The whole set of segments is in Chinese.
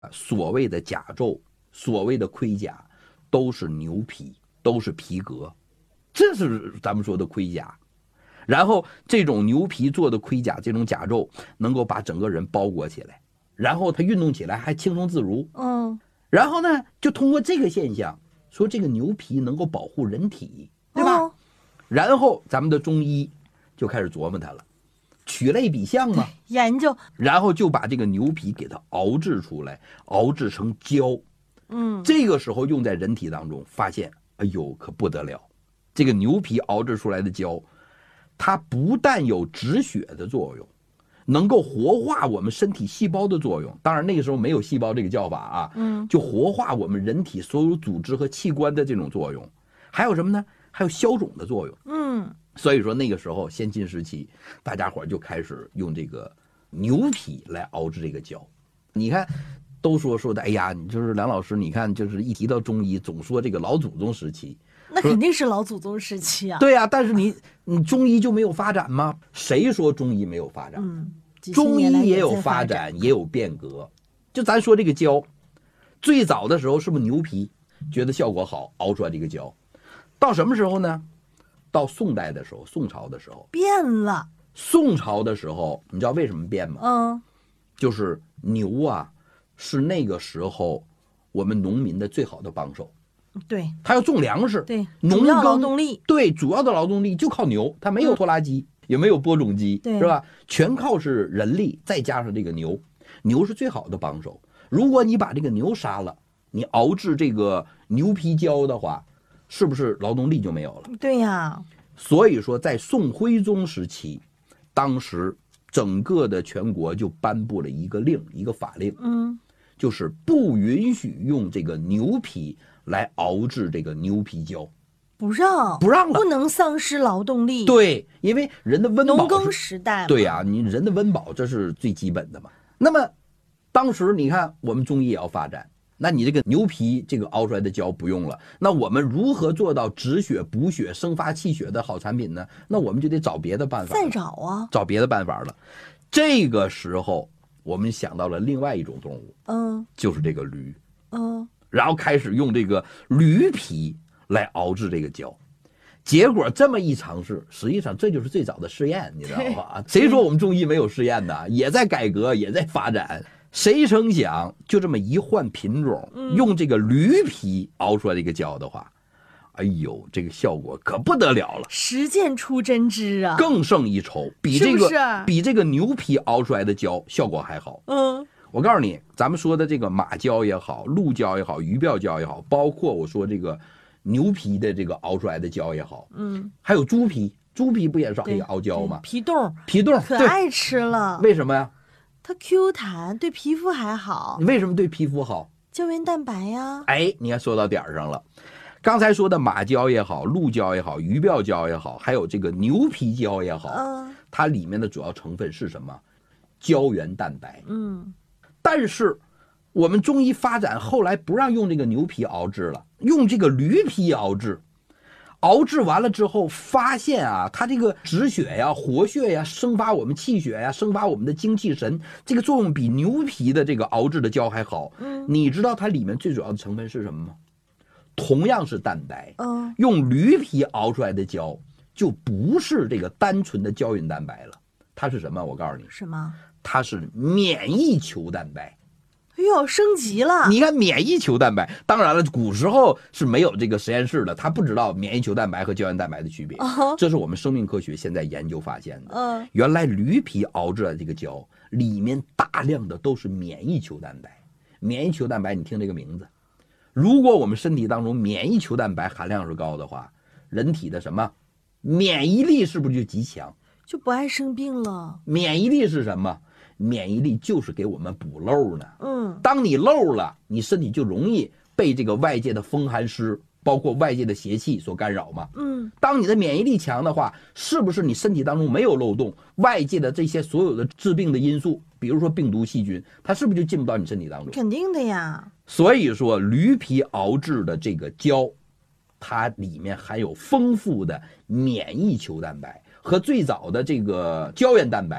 所谓的甲胄，所谓的盔甲，都是牛皮，都是皮革，这是咱们说的盔甲。然后这种牛皮做的盔甲，这种甲胄能够把整个人包裹起来，然后它运动起来还轻松自如。然后呢，就通过这个现象，说这个牛皮能够保护人体，对吧？然后咱们的中医就开始琢磨它了，取类比象嘛， 研究， 然后就把这个牛皮给它熬制出来，熬制成胶。这个时候用在人体当中，发现，哎呦，可不得了！这个牛皮熬制出来的胶，它不但有止血的作用，能够活化我们身体细胞的作用。当然那个时候没有细胞这个叫法啊，就活化我们人体所有组织和器官的这种作用。还有什么呢？还有消肿的作用。所以说那个时候先秦时期，大家伙就开始用这个牛皮来熬制这个胶。你看，都说的，哎呀，你就是梁老师，你看就是一提到中医，总说这个老祖宗时期。 那肯定是老祖宗时期啊。 对啊，但是你中医就没有发展吗？谁说中医没有发展？中医也有发展，也有变革。就咱说这个胶，最早的时候是不是牛皮觉得效果好，熬出来这个胶？到什么时候呢？到宋代的时候，宋朝的时候变了。 宋朝的时候，你知道为什么变吗？就是牛啊，是那个时候我们农民的最好的帮手。 对， 他要种粮食， 对， 主要劳动力， 对，主要的劳动力就靠牛，他没有拖拉机，也没有播种机，是吧？全靠是人力，再加上这个牛，牛是最好的帮手。如果你把这个牛杀了，你熬制这个牛皮胶的话，是不是劳动力就没有了？ 对呀。 所以说，在宋徽宗时期，当时整个的全国就颁布了一个令，一个法令，就是不允许用这个牛皮来熬制这个牛皮胶，不让了， 不能丧失劳动力。 对，因为人的温饱， 农耕时代， 对呀，你人的温饱这是最基本的嘛。那么当时你看我们中医也要发展，那你这个牛皮这个熬出来的胶不用了，那我们如何做到止血补血生发气血的好产品呢？那我们就得找别的办法， 再找啊， 找别的办法了。这个时候我们想到了另外一种动物，就是这个驴，然后开始用这个驴皮来熬制这个胶。结果这么一尝试，实际上这就是最早的试验，你知道吧？谁说我们中医没有试验呢？也在改革，也在发展。谁成想就这么一换品种，用这个驴皮熬出来这个胶的话，哎呦，这个效果可不得了了， 实践出真知啊， 更胜一筹，比这个牛皮熬出来的胶效果还好。我告诉你，咱们说的这个马胶也好，鹿胶也好，鱼鳔胶也好，包括我说这个牛皮的这个熬出来的胶也好，还有猪皮不也是可以熬胶吗？ 皮冻可爱吃了。 为什么呀？ 它 Q 弹，对皮肤还好。 为什么对皮肤好？ 胶原蛋白呀。 哎，你看说到点上了。刚才说的马胶也好，鹿胶也好，鱼鳔胶也好，还有这个牛皮胶也好，它里面的主要成分是什么？胶原蛋白。但是我们中医发展后来不让用这个牛皮熬制了，用这个驴皮熬制。熬制完了之后，发现啊，它这个止血呀、活血呀、生发我们气血呀、生发我们的精气神，这个作用比牛皮的这个熬制的胶还好。你知道它里面最主要的成分是什么吗？同样是蛋白，用驴皮熬出来的胶就不是这个单纯的胶原蛋白了，它是什么？我告诉你， 什么？ 它是免疫球蛋白。 哎呦，升级了！ 你看免疫球蛋白，当然了，古时候是没有这个实验室的，他不知道免疫球蛋白和胶原蛋白的区别。这是我们生命科学现在研究发现的。原来驴皮熬制的这个胶里面大量的都是免疫球蛋白。免疫球蛋白，你听这个名字，如果我们身体当中免疫球蛋白含量是高的话，人体的什么免疫力是不是就极强？ 就不爱生病了。 免疫力是什么？免疫力就是给我们补漏呢。当你漏了，你身体就容易被这个外界的风寒湿，包括外界的邪气所干扰嘛。当你的免疫力强的话，是不是你身体当中没有漏洞，外界的这些所有的致病的因素，比如说病毒细菌，它是不是就进不到你身体当中？ 肯定的呀。所以说驴皮熬制的这个胶，它里面含有丰富的免疫球蛋白和最早的这个胶原蛋白，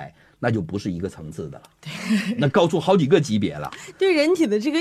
那就不是一个层次的了，那高出好几个级别了。 对人体的这个